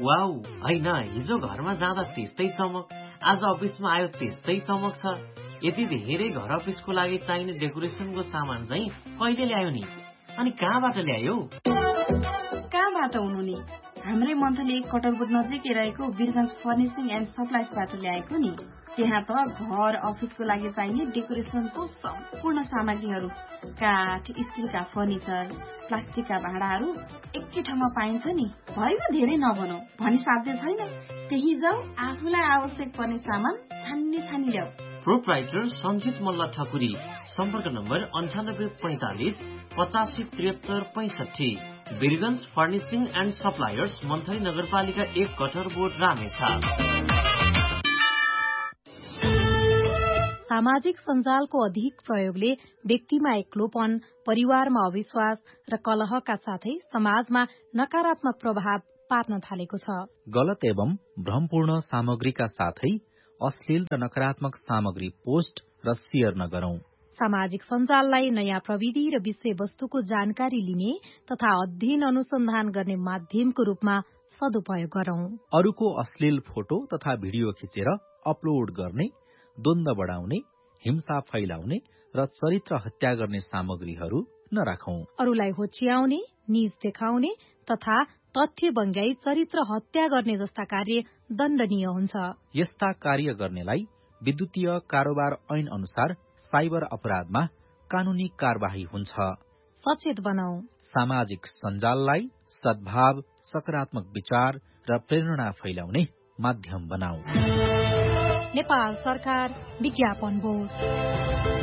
Wow, होइन हिजो घरमा जाँदा त्यस्तै चमक, आज अफिसमा आयो त्यस्तै चमक छ। यति धेरै घर अफिसको लागि चाहिने डेकोरेसनको सामान चाहिँ कहिले ल्यायो नि? अनि कहाँबाट ल्यायो? कहाँबाट हुनु नि? हाम्रै मन्थली 1 कटरबोट नजिकै रहेको वीरगञ्ज फर्निशिङ एन्ड सप्लाइजबाट ल्याएको नि। त्यहाँ त घर अफिसको लागि चाहिने डेकोरेसनको सम्पूर्ण सामग्रीहरू, काठ, स्टिलका फर्निचर, प्लास्टिकका भाँडाहरू एकै ठाउँमा पाइन्छ नि। भएन धेरै नबनाऊ भनी साध्य छैन। त्यही जाऊ, आफूलाई आवश्यक पर्ने सामान छानी ल्याऊ। प्रोप्राइटर सञ्जित मल्ल ठकुरी, सम्पर्क number 9845 8573 65। Birgunj furnishing and suppliers, monthly नगरपालिका 1 कटरबोट रामेछाप। सामाजिक सञ्जालको अधिक प्रयोगले व्यक्तिमा एक्लोपन, परिवारमा अविश्वास र कलहका साथै समाजमा नकारात्मक प्रभाव पार्न थालेको छ। गलत एवं भ्रमपूर्ण सामग्रीका साथै अश्लील र नकारात्मक सामग्री पोस्ट र शेयर नगरौं। सामाजिक सञ्जाललाई नयाँ प्रविधि र विषयवस्तुको जानकारी लिने तथा अध्ययन अनुसन्धान गर्ने माध्यमको रूपमा सदुपयोग गरौं। अरूको अश्लील फोटो तथा भिडियो खिचेर अपलोड गर्ने, द्वन्द्व बढाउने, हिंसा फैलाउने र चरित्र हत्या गर्ने सामग्रीहरू नराखौं। अरूलाई होच्याउने, निज देखाउने तथा तथ्य बङ्ग्याई चरित्र हत्या गर्ने जस्ता कार्य दण्डनीय हुन्छ। यस्ता कार्य गर्नेलाई विद्युतीय कारोबार ऐन अनुसार साइबर अपराधमा कानूनी कारबाही हुन्छ। सचेत बनाऊ। सामाजिक सञ्जाललाई सद्भाव, सकारात्मक विचार र प्रेरणा फैलाउने माध्यम बनाऊ। नेपाल सरकार विज्ञापन बोर्ड।